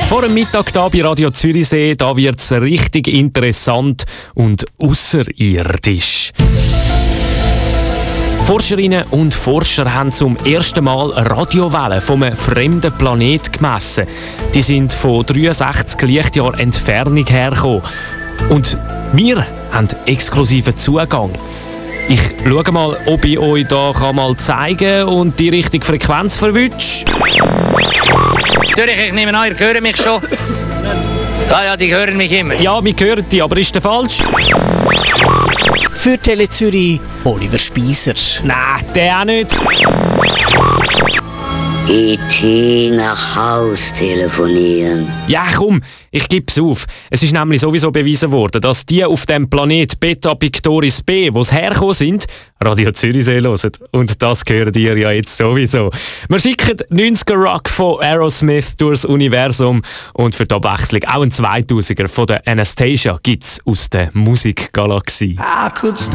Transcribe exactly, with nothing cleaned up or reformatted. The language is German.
Vor dem Mittag hier bei Radio Zürichsee, da wird es richtig interessant und außerirdisch. Forscherinnen und Forscher haben zum ersten Mal Radiowellen von einem fremden Planet gemessen. Die sind von dreiundsechzig Lichtjahren Entfernung hergekommen. Und wir haben exklusiven Zugang. Ich schaue mal, ob ich euch da mal zeigen kann und die richtige Frequenz verwünsche. Natürlich, ich nehme an, ihr hört mich schon. Ja, ja, die hören mich immer. Ja, wir hören die, aber ist der falsch? Für Tele Zürich Oliver Spieser. Nein, der auch nicht. E T nach Haus telefonieren. Ja, komm, ich gebe es auf. Es ist nämlich sowieso bewiesen worden, dass die auf dem Planet Beta Pictoris B, wo sie hergekommen sind, Radio Zürichsee hören. Und das gehört ihr ja jetzt sowieso. Wir schicken neunziger Rock von Aerosmith durchs Universum und für die Abwechslung auch einen zweitausender von der Anastasia gibt's aus der Musikgalaxie. I could stay